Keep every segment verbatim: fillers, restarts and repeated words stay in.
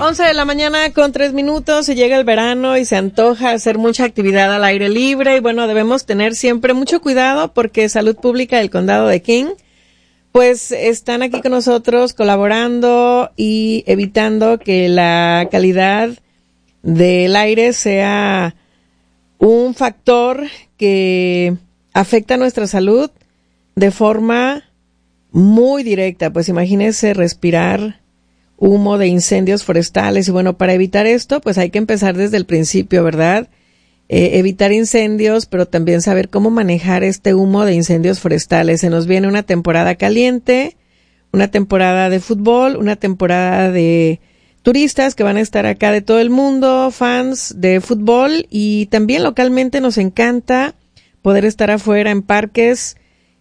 once de la mañana con tres minutos, se llega el verano y se antoja hacer mucha actividad al aire libre y bueno, debemos tener siempre mucho cuidado porque Salud Pública del Condado de King pues están aquí con nosotros colaborando y evitando que la calidad del aire sea un factor que afecta nuestra salud de forma muy directa. Pues imagínese respirar humo de incendios forestales y bueno, para evitar esto pues hay que empezar desde el principio, ¿verdad? Eh, evitar incendios, pero también saber cómo manejar este humo de incendios forestales. Se nos viene una temporada caliente, una temporada de fútbol, una temporada de turistas que van a estar acá de todo el mundo, fans de fútbol y también localmente nos encanta poder estar afuera en parques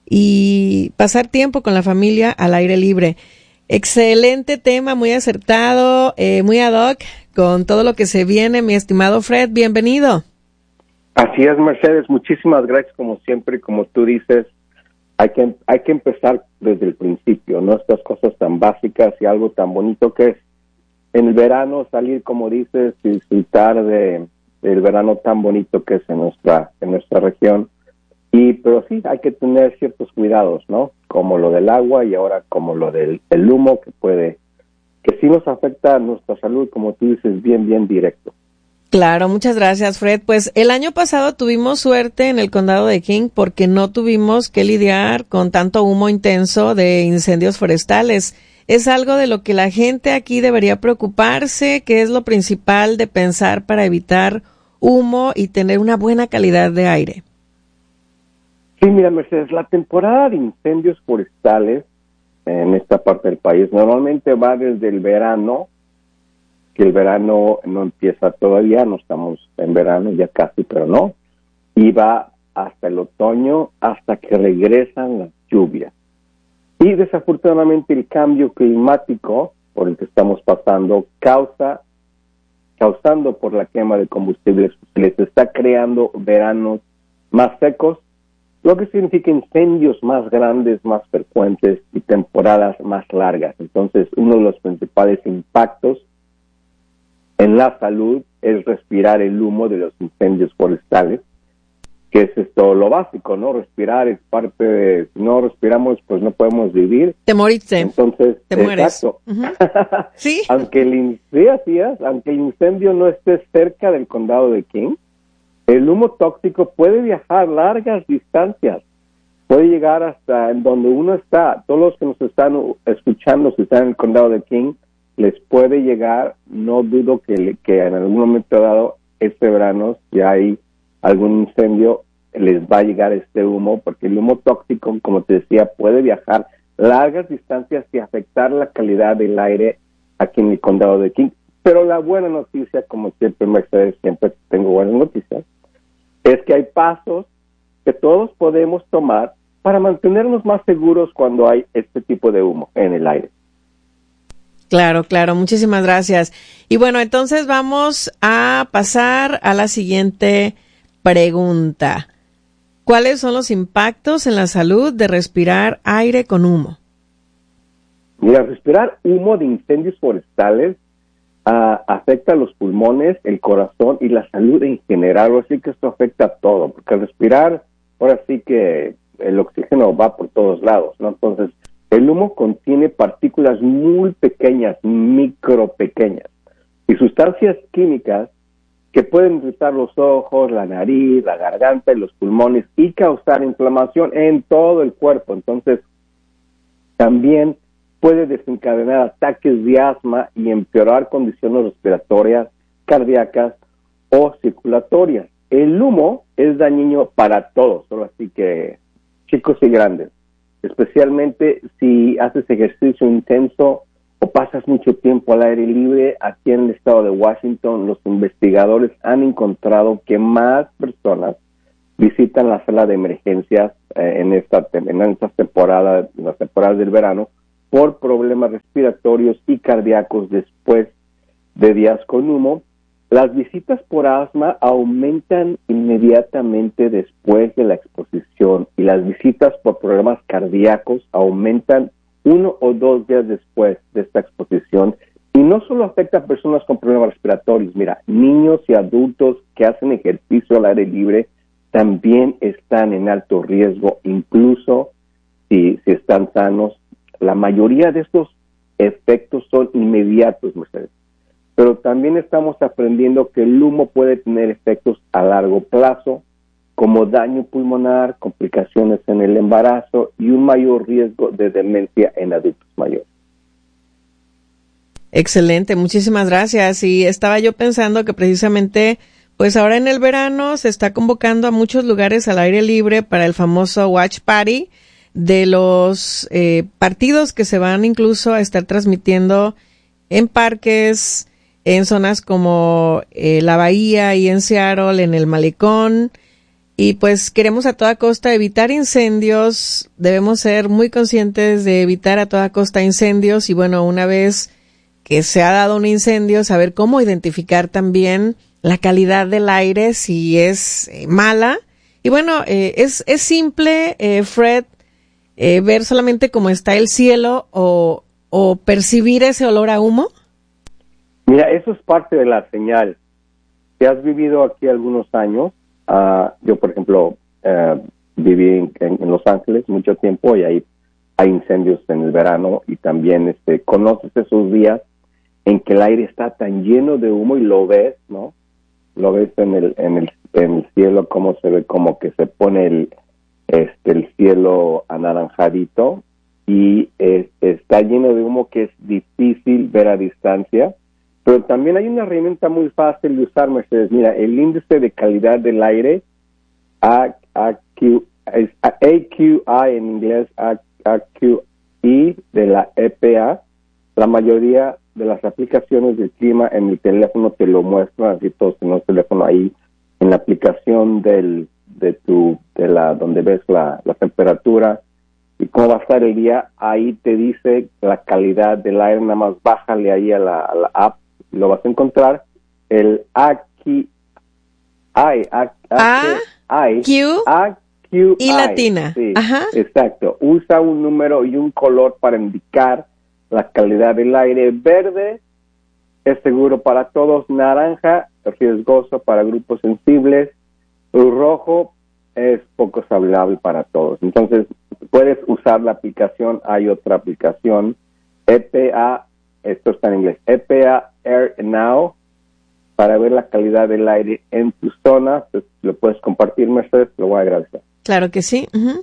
y pasar tiempo con la familia al aire libre. Excelente tema, muy acertado, eh, muy ad hoc con todo lo que se viene, mi estimado Fred, bienvenido. Así es, Mercedes, muchísimas gracias como siempre, como tú dices, hay que hay que empezar desde el principio, ¿no? Estas cosas tan básicas y algo tan bonito que es en el verano salir, como dices, y disfrutar de del verano tan bonito que es en nuestra en nuestra región. Y pero sí, hay que tener ciertos cuidados, ¿no? Como lo del agua y ahora como lo del el humo que puede, que sí nos afecta a nuestra salud, como tú dices, bien, bien directo. Claro, muchas gracias, Fred. Pues el año pasado tuvimos suerte en el condado de King porque no tuvimos que lidiar con tanto humo intenso de incendios forestales. Es algo de lo que la gente aquí debería preocuparse, que es lo principal de pensar para evitar humo y tener una buena calidad de aire. Sí, mira, Mercedes, la temporada de incendios forestales en esta parte del país normalmente va desde el verano, que el verano no empieza todavía, no estamos en verano ya casi, pero no, y va hasta el otoño, hasta que regresan las lluvias. Y desafortunadamente el cambio climático por el que estamos pasando causa, causando por la quema de combustibles fósiles, está creando veranos más secos, lo que significa incendios más grandes, más frecuentes y temporadas más largas. Entonces, uno de los principales impactos en la salud es respirar el humo de los incendios forestales, que es esto lo básico, ¿no? Respirar es parte de, si no respiramos, pues no podemos vivir. Te moriste. Entonces, te mueres. Exacto. Uh-huh. Sí. Aunque el, sí, así es, aunque el incendio no esté cerca del condado de King, el humo tóxico puede viajar largas distancias, puede llegar hasta en donde uno está. Todos los que nos están escuchando, si están en el condado de King, les puede llegar, no dudo que, le, que en algún momento dado, este verano, si hay algún incendio, les va a llegar este humo, porque el humo tóxico, como te decía, puede viajar largas distancias y afectar la calidad del aire aquí en el condado de King. Pero la buena noticia, como siempre, Mercedes, siempre tengo buenas noticias, es que hay pasos que todos podemos tomar para mantenernos más seguros cuando hay este tipo de humo en el aire. Claro, claro, muchísimas gracias. Y bueno, entonces vamos a pasar a la siguiente pregunta. ¿Cuáles son los impactos en la salud de respirar aire con humo? Mira, respirar humo de incendios forestales Uh, afecta a los pulmones, el corazón y la salud en general, así que esto afecta a todo, porque al respirar, ahora sí que el oxígeno va por todos lados, ¿no? Entonces, el humo contiene partículas muy pequeñas, micro pequeñas, y sustancias químicas que pueden irritar los ojos, la nariz, la garganta y los pulmones y causar inflamación en todo el cuerpo. Entonces, también puede desencadenar ataques de asma y empeorar condiciones respiratorias, cardíacas o circulatorias. El humo es dañino para todos, solo así que chicos y grandes, especialmente si haces ejercicio intenso o pasas mucho tiempo al aire libre. Aquí en el estado de Washington, los investigadores han encontrado que más personas visitan la sala de emergencias eh, en esta en esta temporada, en las temporadas del verano, por problemas respiratorios y cardíacos después de días con humo. Las visitas por asma aumentan inmediatamente después de la exposición y las visitas por problemas cardíacos aumentan uno o dos días después de esta exposición. Y no solo solo afecta a personas con problemas respiratorios. Mira, niños y adultos que hacen ejercicio al aire libre también están en alto riesgo, incluso si, si están sanos. La mayoría de estos efectos son inmediatos, Mercedes. Pero también estamos aprendiendo que el humo puede tener efectos a largo plazo, como daño pulmonar, complicaciones en el embarazo y un mayor riesgo de demencia en adultos mayores. Excelente, muchísimas gracias. Y estaba yo pensando que precisamente, pues ahora en el verano se está convocando a muchos lugares al aire libre para el famoso Watch Party de los eh, partidos que se van incluso a estar transmitiendo en parques, en zonas como eh, la Bahía y en Seattle, en el Malecón. Y pues queremos a toda costa evitar incendios, debemos ser muy conscientes de evitar a toda costa incendios y bueno, una vez que se ha dado un incendio, saber cómo identificar también la calidad del aire, si es eh, mala. Y bueno, eh, es, es simple, eh, Fred, eh, ver solamente cómo está el cielo o, o percibir ese olor a humo. Mira, eso es parte de la señal. Si has vivido aquí algunos años, Uh, yo, por ejemplo, uh, viví en, en Los Ángeles mucho tiempo y ahí hay incendios en el verano y también este, conoces esos días en que el aire está tan lleno de humo y lo ves, ¿no? Lo ves en el en el, en el cielo, cómo se ve, como que se pone el este el cielo anaranjadito y es, está lleno de humo que es difícil ver a distancia. Pero también hay una herramienta muy fácil de usar, Mercedes. Mira, el índice de calidad del aire, A Q, es A Q I en inglés, A Q I de la E P A. La mayoría de las aplicaciones del clima en el teléfono te lo muestran, así todos tenemos el teléfono ahí, en la aplicación del, de tu, de la, donde ves la, la temperatura y cómo va a estar el día, ahí te dice la calidad del aire, nada más bájale ahí a la, a la app. Lo vas a encontrar, el A Q I, A Q I, y latina. Sí, ajá. Exacto. Usa un número y un color para indicar la calidad del aire. Verde es seguro para todos, naranja riesgoso para grupos sensibles, rojo es poco saludable para todos. Entonces, puedes usar la aplicación, hay otra aplicación, E P A, esto está en inglés, E P A Air Now, para ver la calidad del aire en tu zona. Pues, lo puedes compartir, Mercedes, lo voy a agradecer. Claro que sí. Uh-huh.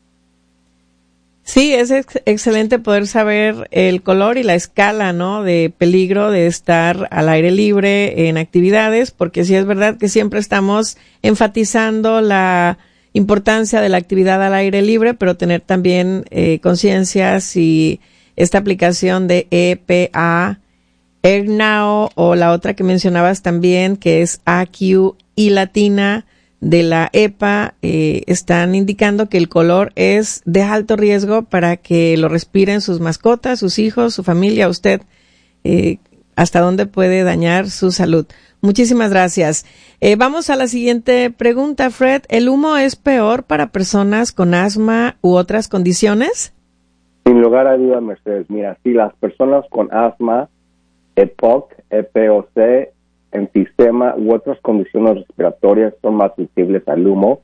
Sí, es ex- excelente poder saber el color y la escala, ¿no?, de peligro de estar al aire libre en actividades, porque sí es verdad que siempre estamos enfatizando la importancia de la actividad al aire libre, pero tener también eh, conciencia si esta aplicación de E P A Air Now o la otra que mencionabas también, que es A Q I latina de la E P A, eh, están indicando que el color es de alto riesgo para que lo respiren sus mascotas, sus hijos, su familia, usted, eh, hasta dónde puede dañar su salud. Muchísimas gracias. Eh, vamos a la siguiente pregunta, Fred. ¿El humo es peor para personas con asma u otras condiciones? Sin lugar a duda, Mercedes. Mira, si las personas con asma, E P O C, E P O C, enfisema u otras condiciones respiratorias son más sensibles al humo.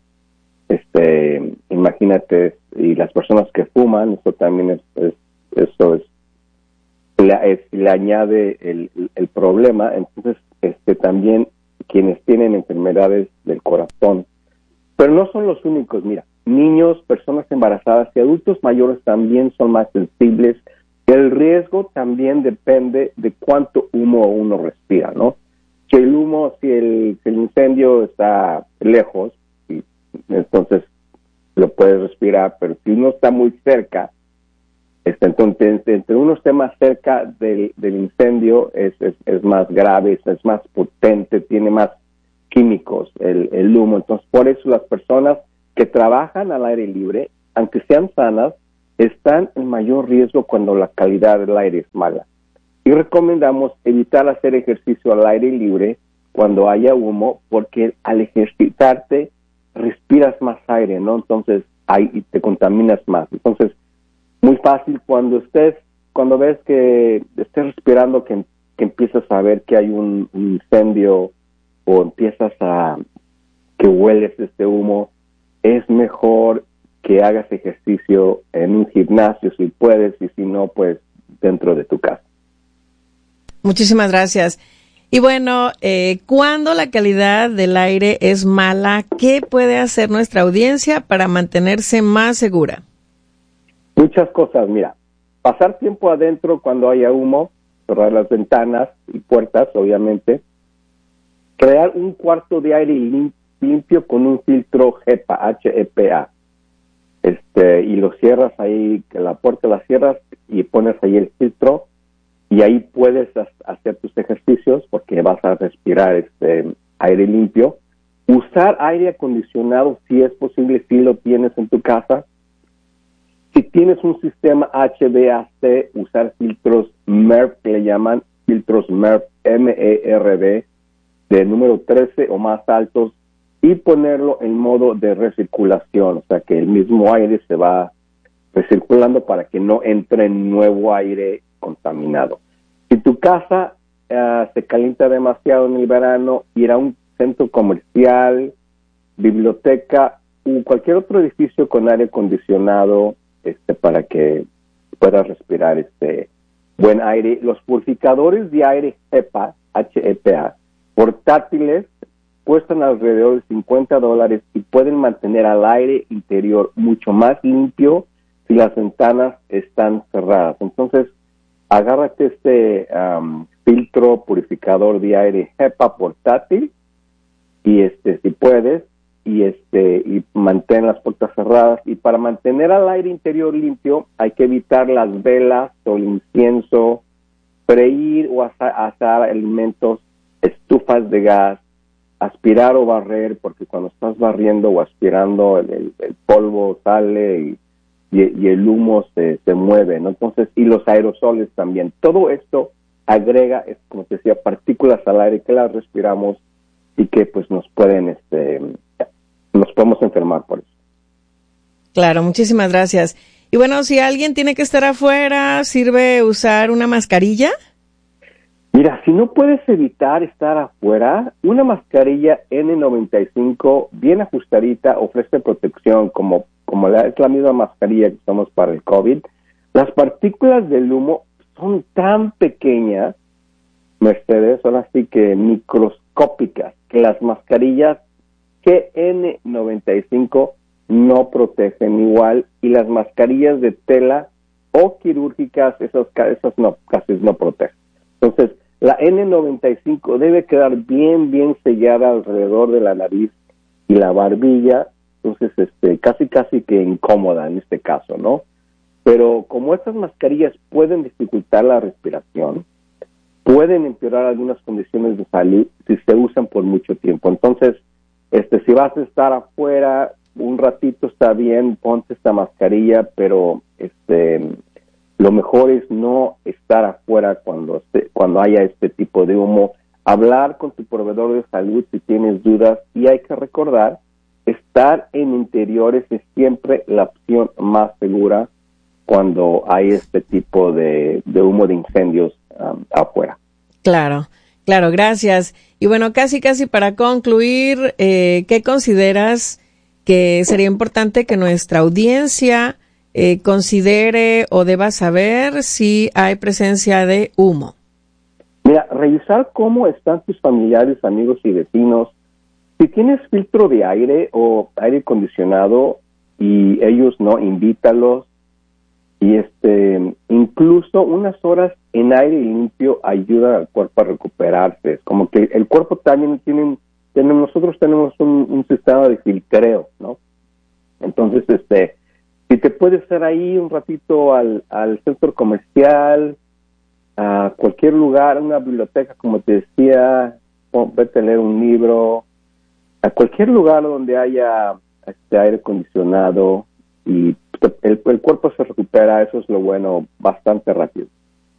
Este, imagínate, y las personas que fuman, eso también es, es eso es, le, es, le añade el, el problema. Entonces, este, también quienes tienen enfermedades del corazón, pero no son los únicos. Mira, niños, personas embarazadas y adultos mayores también son más sensibles. El riesgo también depende de cuánto humo uno respira, ¿no? Si el humo, si el, si el incendio está lejos, y entonces lo puedes respirar, pero si uno está muy cerca, este, entonces entre uno esté más cerca del, del incendio es, es, es más grave, es, es más potente, tiene más químicos el, el humo. Entonces, por eso las personas que trabajan al aire libre, aunque sean sanas, están en mayor riesgo cuando la calidad del aire es mala. Y recomendamos evitar hacer ejercicio al aire libre cuando haya humo, porque al ejercitarte respiras más aire, ¿no? Entonces, ahí te contaminas más. Entonces, muy fácil, cuando estés, cuando ves que estés respirando, que que empiezas a ver que hay un, un incendio o empiezas a que hueles este humo, es mejor que hagas ejercicio en un gimnasio si puedes, y si no, pues dentro de tu casa. Muchísimas gracias. Y bueno, eh, ¿cuándo la calidad del aire es mala? ¿Qué puede hacer nuestra audiencia para mantenerse más segura? Muchas cosas, mira, pasar tiempo adentro cuando haya humo, cerrar las ventanas y puertas, obviamente, crear un cuarto de aire lim- limpio con un filtro HEPA, H E P A, este, y lo cierras ahí, que la puerta la cierras y pones ahí el filtro, y ahí puedes hacer tus ejercicios porque vas a respirar este aire limpio. Usar aire acondicionado, si es posible, si lo tienes en tu casa. Si tienes un sistema H V A C, usar filtros M E R V, que le llaman filtros M E R V, M E R V, de número trece o más altos, y ponerlo en modo de recirculación, o sea que el mismo aire se va recirculando para que no entre nuevo aire contaminado. Si tu casa uh, se calienta demasiado en el verano, ir a un centro comercial, biblioteca u cualquier otro edificio con aire acondicionado, este, para que puedas respirar este buen aire. Los purificadores de aire HEPA, H E P A, portátiles, cuestan alrededor de cincuenta dólares y pueden mantener al aire interior mucho más limpio si las ventanas están cerradas. Entonces, agárrate este um, filtro purificador de aire HEPA portátil y este, si puedes, y este y mantén las puertas cerradas. Y para mantener al aire interior limpio hay que evitar las velas o el incienso, freír o asar, asar alimentos, estufas de gas, aspirar o barrer, porque cuando estás barriendo o aspirando el, el, el polvo sale y, y, y el humo se, se mueve, ¿no? Entonces, y los aerosoles también. Todo esto agrega, es, como te decía, partículas al aire que las respiramos y que pues nos pueden, este, nos podemos enfermar por eso. Claro, muchísimas gracias. Y bueno, si alguien tiene que estar afuera, ¿sirve usar una mascarilla? Mira, si no puedes evitar estar afuera, una mascarilla N noventa y cinco bien ajustadita ofrece protección, como, como la, es la misma mascarilla que usamos para el COVID. Las partículas del humo son tan pequeñas, Mercedes, son así que microscópicas, que las mascarillas N noventa y cinco no protegen igual, y las mascarillas de tela o quirúrgicas, esas, esas no, casi no protegen. Entonces, la N noventa y cinco debe quedar bien, bien sellada alrededor de la nariz y la barbilla, entonces este, casi, casi que incómoda en este caso, ¿no? Pero como estas mascarillas pueden dificultar la respiración, pueden empeorar algunas condiciones de salud si se usan por mucho tiempo. Entonces, este, si vas a estar afuera un ratito está bien, ponte esta mascarilla, pero este lo mejor es no estar afuera cuando cuando haya este tipo de humo. Hablar con tu proveedor de salud si tienes dudas, y hay que recordar, estar en interiores es siempre la opción más segura cuando hay este tipo de, de humo de incendios um, afuera. Claro, claro, gracias. Y bueno, casi casi para concluir, eh, ¿qué consideras que sería importante que nuestra audiencia eh, considere o deba saber si hay presencia de humo? Mira, revisar cómo están tus familiares, amigos y vecinos. Si tienes filtro de aire o aire acondicionado y ellos no, invítalos. Y este, incluso unas horas en aire limpio ayuda al cuerpo a recuperarse. Es como que el cuerpo también tiene, tenemos, nosotros tenemos un, un sistema de filtreo, ¿no? Entonces, este, si te puedes estar ahí un ratito al, al centro comercial, a cualquier lugar, una biblioteca, como te decía, vete a leer un libro, a cualquier lugar donde haya este aire acondicionado, y el, el cuerpo se recupera, eso es lo bueno, bastante rápido.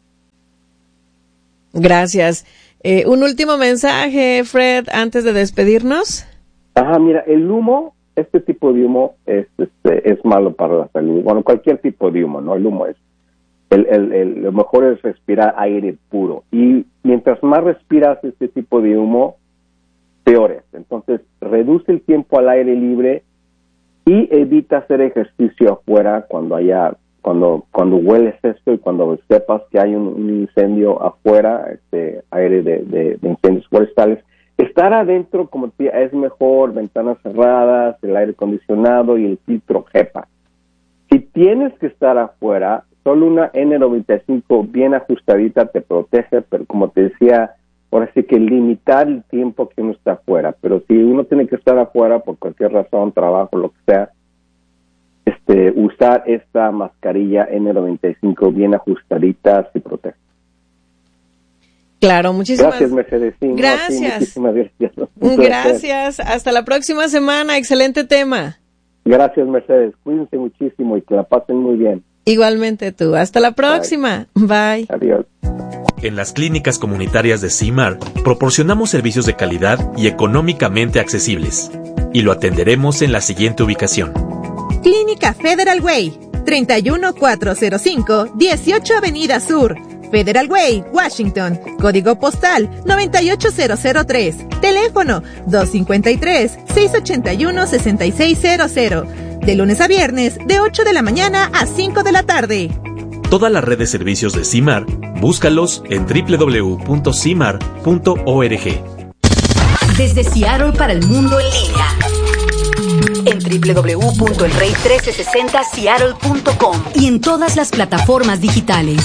Gracias. Eh, un último mensaje, Fred, antes de despedirnos. Ajá, mira, el humo, este tipo de humo es, este, es malo para la salud. Bueno, cualquier tipo de humo, ¿no? El humo es. el, el, el, lo mejor es respirar aire puro. Y mientras más respiras este tipo de humo, peor es. Entonces, reduce el tiempo al aire libre y evita hacer ejercicio afuera cuando haya, cuando, cuando hueles esto y cuando sepas que hay un, un incendio afuera, este aire de, de, de incendios forestales. Estar adentro, como te decía, es mejor, ventanas cerradas, el aire acondicionado y el filtro HEPA. Si tienes que estar afuera, solo una N noventa y cinco bien ajustadita te protege, pero como te decía, ahora sí que limitar el tiempo que uno está afuera. Pero si uno tiene que estar afuera por cualquier razón, trabajo, lo que sea, este, usar esta mascarilla N noventa y cinco bien ajustadita sí protege. Claro, muchísimas gracias, Mercedes. Sí, gracias. No, sí, muchísimas gracias. Gracias. Hasta la próxima semana. Excelente tema. Gracias, Mercedes. Cuídense muchísimo y que la pasen muy bien. Igualmente tú. Hasta la próxima. Bye. Bye. Adiós. En las clínicas comunitarias de CIMAR proporcionamos servicios de calidad y económicamente accesibles. Y lo atenderemos en la siguiente ubicación. Clínica Federal Way, treinta y uno mil cuatrocientos cinco, dieciocho Avenida Sur, Federal Way, Washington. Código postal noventa y ocho mil tres. Teléfono dos cinco tres, seis ocho uno, seis seis cero cero. De lunes a viernes, de ocho de la mañana a cinco de la tarde. Toda la red de servicios de CIMAR, búscalos en doble u doble u doble u punto cimar punto org. Desde Seattle para el mundo en línea. En doble u doble u doble u punto el rey trece sesenta seattle punto com y en todas las plataformas digitales.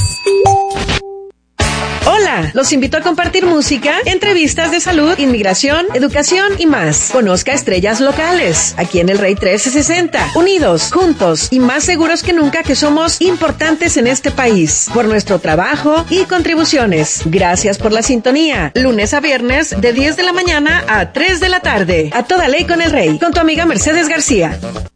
Hola, los invito a compartir música, entrevistas de salud, inmigración, educación y más. Conozca estrellas locales, aquí en el Rey trece sesenta. Unidos, juntos y más seguros que nunca que somos importantes en este país. Por nuestro trabajo y contribuciones. Gracias por la sintonía. Lunes a viernes de diez de la mañana a tres de la tarde. A toda ley con el Rey. Con tu amiga Mercedes García.